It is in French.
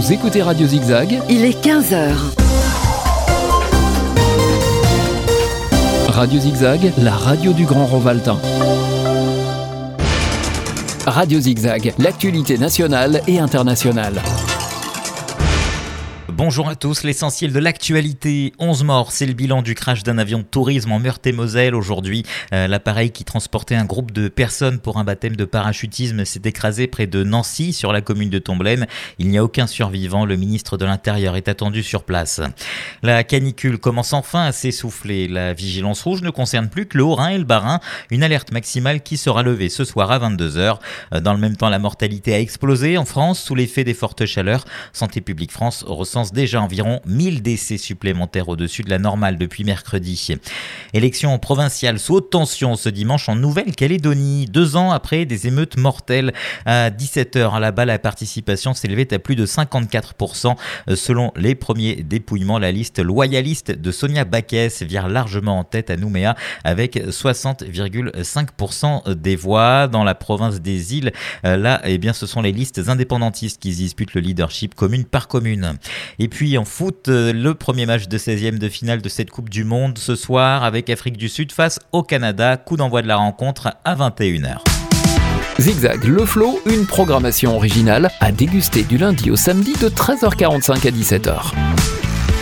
Vous écoutez Radio Zigzag. Il est 15h. Radio Zigzag, la radio du Grand Rovaltain. Radio Zigzag, l'actualité nationale et internationale. Bonjour à tous, l'essentiel de l'actualité. 11 morts, c'est le bilan du crash d'un avion de tourisme en Meurthe-et-Moselle aujourd'hui. L'appareil qui transportait un groupe de personnes pour un baptême de parachutisme s'est écrasé près de Nancy, sur la commune de Tomblaine. Il n'y a aucun survivant, le ministre de l'Intérieur est attendu sur place. La canicule commence enfin à s'essouffler. La vigilance rouge ne concerne plus que le Haut-Rhin et le Bas-Rhin. Une alerte maximale qui sera levée ce soir à 22h. Dans le même temps, la mortalité a explosé en France sous l'effet des fortes chaleurs. Santé publique France recense déjà environ 1000 décès supplémentaires au-dessus de la normale depuis mercredi. Élection provinciale sous haute tension ce dimanche en Nouvelle-Calédonie. 2 ans après des émeutes mortelles. À 17h là-bas, la participation s'élevait à plus de 54%. Selon les premiers dépouillements, la liste loyaliste de Sonia Backès vire largement en tête à Nouméa avec 60,5% des voix. Dans la province des îles, là, ce sont les listes indépendantistes qui disputent le leadership commune par commune. Et puis en foot, le premier match de 16e de finale de cette Coupe du Monde ce soir avec Afrique du Sud face au Canada. Coup d'envoi de la rencontre à 21h. Zigzag, le flow, une programmation originale à déguster du lundi au samedi de 13h45 à 17h.